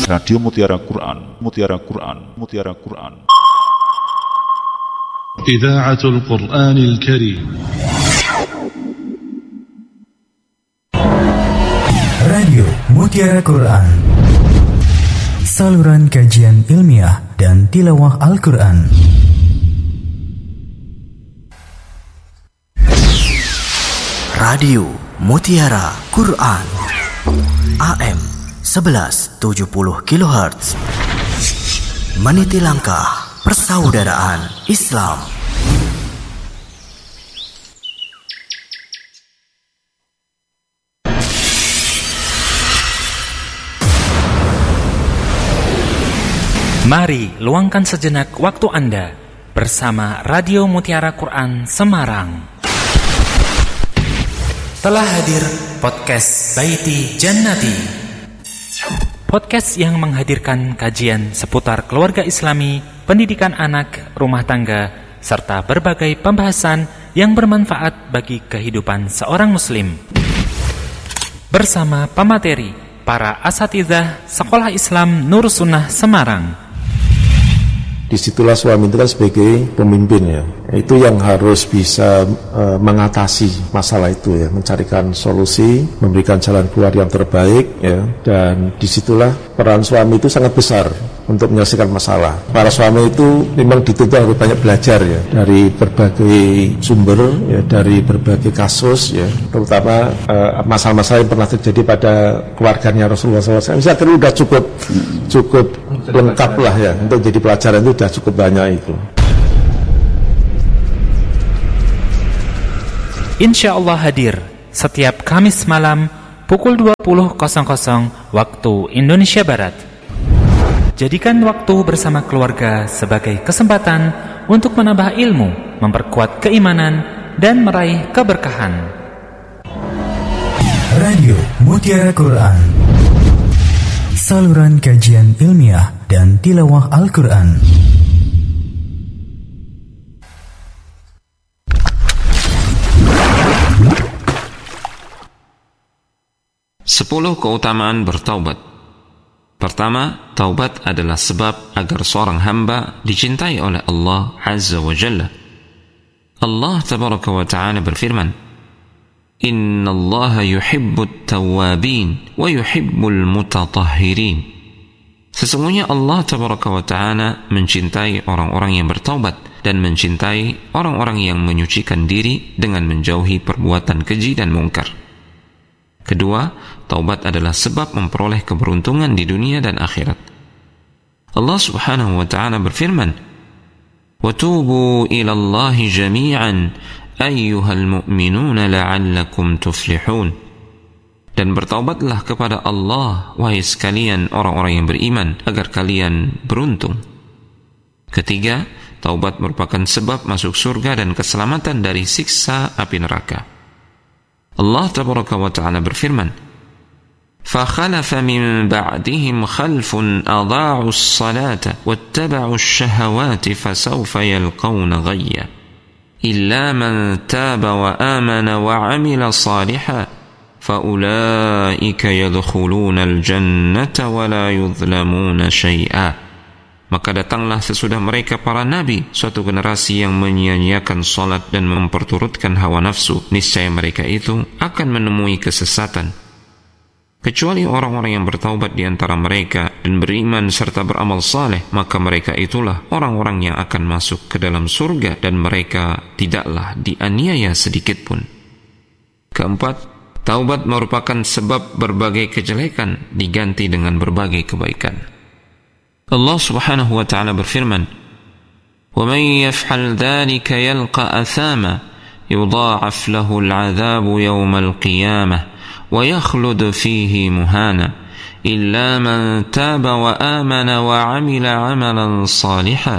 Radio Mutiara Quran, Mutiara Quran, Mutiara Quran. Idaatul Qur'anil Karim. Radio Mutiara Quran. Saluran kajian ilmiah dan tilawah Al-Quran. Radio Mutiara Quran. AM 1170 kHz. Meniti langkah persaudaraan Islam. Mari luangkan sejenak waktu Anda bersama Radio Mutiara Quran Semarang. Telah hadir podcast Baiti Jannati. Podcast yang menghadirkan kajian seputar keluarga Islami, pendidikan anak, rumah tangga, serta berbagai pembahasan yang bermanfaat bagi kehidupan seorang muslim. Bersama pemateri, para asatidzah Sekolah Islam Nur Sunnah Semarang. Disitulah suami itu kan sebagai pemimpin ya, itu yang harus bisa mengatasi masalah itu ya, mencarikan solusi, memberikan jalan keluar yang terbaik ya, dan disitulah peran suami itu sangat besar untuk menyelesaikan masalah. Para suami itu memang dituntut harus banyak belajar ya, dari berbagai sumber ya, dari berbagai kasus ya, terutama masalah-masalah yang pernah terjadi pada keluarganya Rasulullah SAW. Saya kira sudah cukup lengkap lah ya, untuk jadi pelajaran itu sudah cukup banyak itu. Insya Allah hadir setiap Kamis malam pukul 20.00 waktu Indonesia Barat. Jadikan waktu bersama keluarga sebagai kesempatan untuk menambah ilmu, memperkuat keimanan, dan meraih keberkahan. Radio Mutiara Quran. Saluran kajian ilmiah dan tilawah Al-Quran. Sepuluh keutamaan bertaubat. Pertama, taubat adalah sebab agar seorang hamba dicintai oleh Allah Azza wa Jalla. Allah Tabaraka wa Ta'ala berfirman, Inna Allah yuhibbut tawabin wa yuhibbul mutatahhirin. Sesungguhnya Allah Tabaraka wa Ta'ala mencintai orang-orang yang bertaubat dan mencintai orang-orang yang menyucikan diri dengan menjauhi perbuatan keji dan mungkar. Kedua, taubat adalah sebab memperoleh keberuntungan di dunia dan akhirat. Allah Subhanahu wa Ta'ala berfirman, "Wa tubu ila Allah jami'an ayyuhal mu'minuna la'allakum tuflihun." Dan bertaubatlah kepada Allah, wahai sekalian orang-orang yang beriman, agar kalian beruntung. Ketiga, taubat merupakan sebab masuk surga dan keselamatan dari siksa api neraka. Allah Tabaraka wa Ta'ala berfirman, فَخَلَفَ مِنْ بَعْدِهِمْ خَلْفٌ أَضَاعُوا الصَّلَاةَ وَاتَّبَعُوا الشَّهَوَاتِ فَسَوْفَ يَلْقَوْنَ غَيًّا إِلَّا مَنْ تَابَ وَآمَنَ وَعَمِلَ صَالِحًا فَأُولَئِكَ يَدْخُلُونَ الْجَنَّةَ وَلَا يُظْلَمُونَ شَيْئًا. Maka datanglah sesudah mereka para nabi suatu generasi yang menyia-nyiakan salat dan memperturutkan hawa nafsu. Niscaya mereka itu akan menemui kesesatan. Kecuali orang-orang yang bertaubat di antara mereka dan beriman serta beramal saleh, maka mereka itulah orang-orang yang akan masuk ke dalam surga dan mereka tidaklah dianiaya sedikitpun. Keempat, taubat merupakan sebab berbagai kejelekan diganti dengan berbagai kebaikan. Allah Subhanahu wa Ta'ala berfirman, وَمَنْ يَفْعَلْ ذَلِكَ يَلْقَ أَثَامًا يُضَاعَفْ لَهُ الْعَذَابُ يَوْمَ الْقِيَامَةِ وَيَخْلُدْ فِيهِ مُهَانًا إِلَّا مَنْ تَابَ وَآمَنَ وَعَمِلَ عَمَلًا صَالِحًا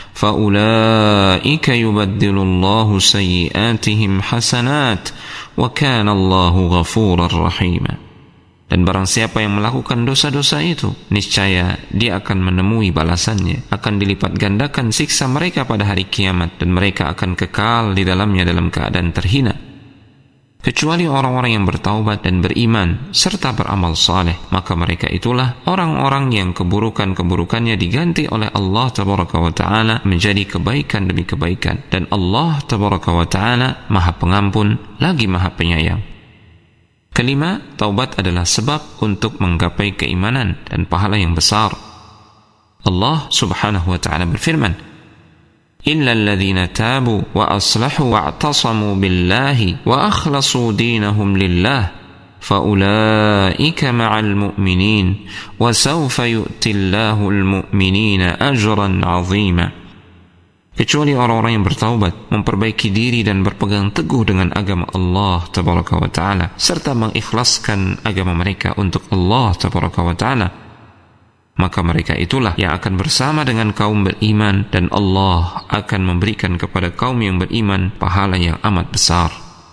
فَأُولَئِكَ يُبَدِّلُ اللَّهُ سَيِّئَاتِهِمْ حَسَنَاتٍ وَكَانَ اللَّهُ غَفُورًا رَحِيمًا. Dan barang siapa yang melakukan dosa-dosa itu, niscaya dia akan menemui balasannya, akan dilipat gandakan siksa mereka pada hari kiamat, dan mereka akan kekal di dalamnya dalam keadaan terhina. kecuali orang-orang yang bertaubat dan beriman serta beramal saleh, maka mereka itulah orang-orang yang keburukan-keburukannya diganti oleh Allah Tabaraka wa Ta'ala menjadi kebaikan demi kebaikan, dan Allah Tabaraka wa Ta'ala Maha Pengampun lagi Maha Penyayang. Kelima, taubat adalah sebab untuk menggapai keimanan dan pahala yang besar. Allah Subhanahu wa Ta'ala berfirman, إلا الذين تابوا وأصلحوا واعتصموا بالله وأخلصوا دينهم لله فأولئك مع المؤمنين وسوف يؤتي الله المؤمنين أجرا عظيما. Kecuali orang-orang yang bertaubat, memperbaiki diri dan berpegang teguh dengan agama Allah Tabaraka wa Ta'ala serta mengikhlaskan agama mereka untuk Allah Tabaraka wa Ta'ala, maka mereka itulah yang akan bersama dengan kaum beriman, dan Allah akan memberikan kepada kaum yang beriman pahala yang amat besar.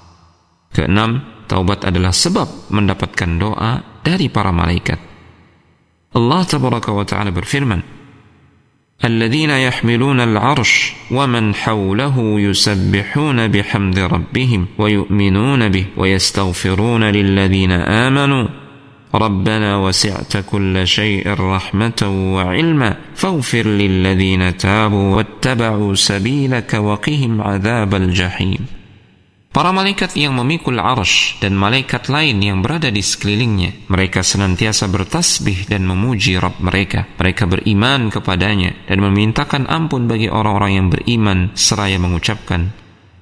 Keenam, taubat adalah sebab mendapatkan doa dari para malaikat. Allah Tabaraka wa Ta'ala berfirman, Alladzina yahmiluna al-'arsh wa man hawlahu yusabbihuna bihamdi rabbihim wa yu'minuna bih wa yastaghfiruna lilladzina amanu ربنا وسعت كل شيء رحمة وعلما فاغفر للذين تابوا واتبعوا سبيلك وقهم عذاب الجحيم. Para malaikat yang memikul arsy dan malaikat lain yang berada di sekelilingnya, mereka senantiasa bertasbih dan memuji Rabb mereka. Mereka beriman kepadanya dan memintakan ampun bagi orang-orang yang beriman seraya mengucapkan,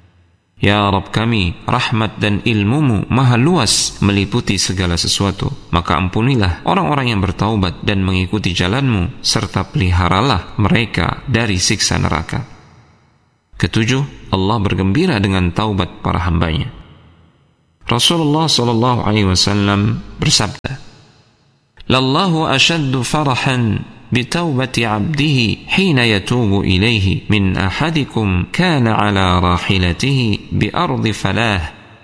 Ya Rabb kami, rahmat dan ilmumu maha luas meliputi segala sesuatu. Maka ampunilah orang-orang yang bertaubat dan mengikuti jalanmu, serta peliharalah mereka dari siksa neraka. Ketujuh, Allah bergembira dengan taubat para hambanya. Rasulullah SAW bersabda, Lallahu ashaddu farahan بتوبة عبده حين يتوب إليه من أحدكم كان على راحلته بأرض فلاه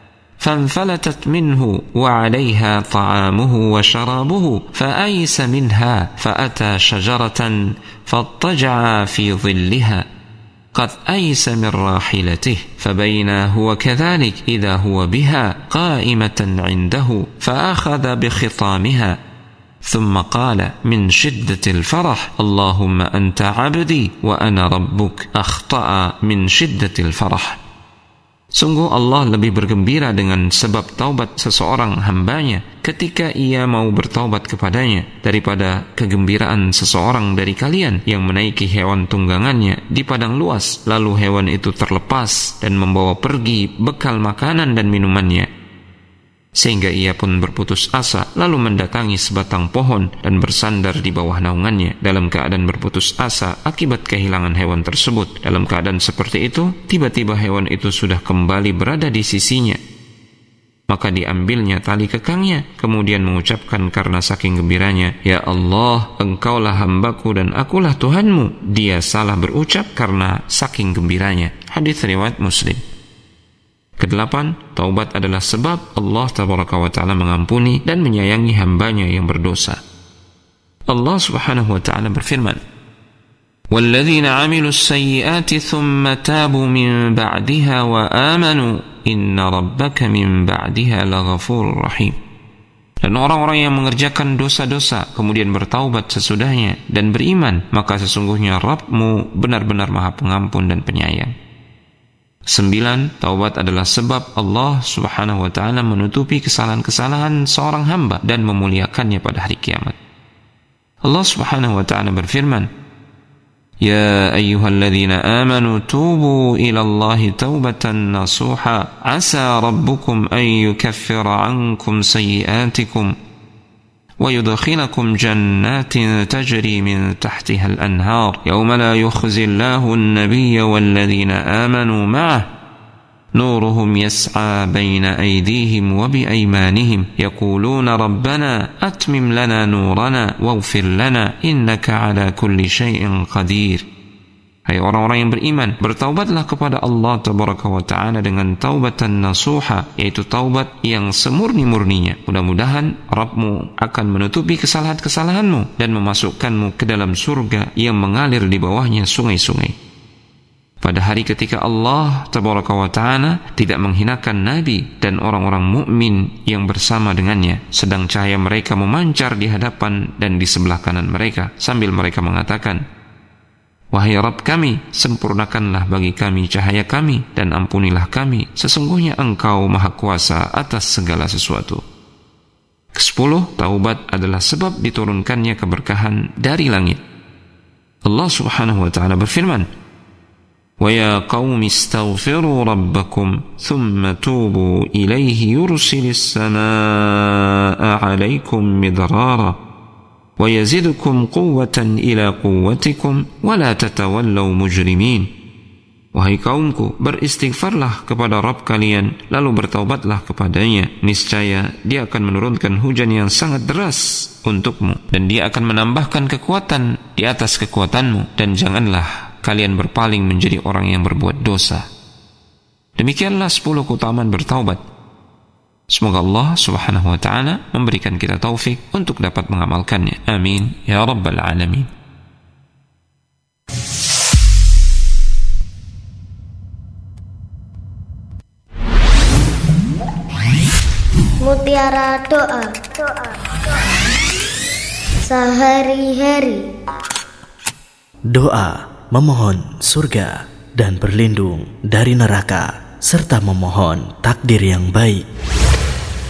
فانفلتت منه وعليها طعامه وشرابه فأيس منها فأتى شجرة فاضطجع في ظلها قد أيس من راحلته فبينا هو كذلك إذا هو بها قائمة عنده فأخذ بخطامها ثم قال من شدة الفرح اللهم أنت عبدي وأنا ربك أخطأ من شدة الفرح. Sungguh Allah lebih bergembira dengan sebab taubat seseorang hambanya ketika ia mau bertaubat kepadanya daripada kegembiraan seseorang dari kalian yang menaiki hewan tunggangannya di padang luas, lalu hewan itu terlepas dan membawa pergi bekal makanan dan minumannya, sehingga ia pun berputus asa, lalu mendatangi sebatang pohon dan bersandar di bawah naungannya dalam keadaan berputus asa akibat kehilangan hewan tersebut. Dalam keadaan seperti itu, tiba-tiba hewan itu sudah kembali berada di sisinya. Maka diambilnya tali kekangnya, kemudian mengucapkan karena saking gembiranya, Ya Allah, engkaulah hambaku dan akulah Tuhanmu. Dia salah berucap karena saking gembiranya. Hadits riwayat Muslim. Kedelapan, taubat adalah sebab Allah Tabaraka wa Ta'ala mengampuni dan menyayangi hambanya yang berdosa. Allah Subhanahu wa Ta'ala berfirman, وَالَّذِينَ عَمِلُوا السَّيِّئَاتِ ثُمَّ تَابُوا مِنْ بَعْدِهَا وَآمَنُوا إِنَّ رَبَّكَ مِنْ بَعْدِهَا لَغَفُورٌ رَحِيمٌ. Dan orang-orang yang mengerjakan dosa-dosa kemudian bertaubat sesudahnya dan beriman, maka sesungguhnya Rabbmu benar-benar Maha Pengampun dan Penyayang. 9. Taubat adalah sebab Allah Subhanahu wa Ta'ala menutupi kesalahan-kesalahan seorang hamba dan memuliakannya pada hari kiamat. Allah Subhanahu wa Ta'ala berfirman, Ya ayyuhalladzina amanu tubu ila Allahi taubatan nasuha asa rabbukum an yukaffira ankum sayyiatikum ويدخلكم جنات تجري من تحتها الأنهار يوم لا يخزي الله النبي والذين آمنوا معه نورهم يسعى بين أيديهم وبأيمانهم يقولون ربنا أتمم لنا نورنا واغفر لنا إنك على كل شيء قدير. Hai orang-orang yang beriman, bertaubatlah kepada Allah Tabaraka wa Ta'ala dengan taubatan nasuha, yaitu taubat yang semurni-murninya. Mudah-mudahan Rabbmu akan menutupi kesalahan-kesalahanmu dan memasukkanmu ke dalam surga yang mengalir di bawahnya sungai-sungai. pada hari ketika Allah Tabaraka wa Ta'ala tidak menghinakan Nabi dan orang-orang mukmin yang bersama dengannya, sedang cahaya mereka memancar di hadapan dan di sebelah kanan mereka, sambil mereka mengatakan, "Wahai Rabb kami, sempurnakanlah bagi kami cahaya kami dan ampunilah kami, sesungguhnya Engkau Maha Kuasa atas segala sesuatu." Ke-10, taubat adalah sebab diturunkannya keberkahan dari langit. Allah Subhanahu wa Ta'ala berfirman, "Wa ya qaumi istaghfiru rabbakum thumma tubu ilaihi yursilis samaa'a 'alaikum midrara wa yazidukum quwwatan ila quwwatikum wa la tatawallaw mujrimin." Wahai kaumku, beristighfarlah kepada Rabb kalian, lalu bertaubatlah kepadanya. Niscaya Dia akan menurunkan hujan yang sangat deras untukmu, dan Dia akan menambahkan kekuatan di atas kekuatanmu, dan janganlah kalian berpaling menjadi orang yang berbuat dosa. Demikianlah 10 keutamaan bertaubat. Semoga Allah Subhanahu wa Ta'ala memberikan kita taufik untuk dapat mengamalkannya. Amin ya rabbal alamin. Mutiara doa. Sehari-hari Doa memohon surga dan berlindung dari neraka serta memohon takdir yang baik.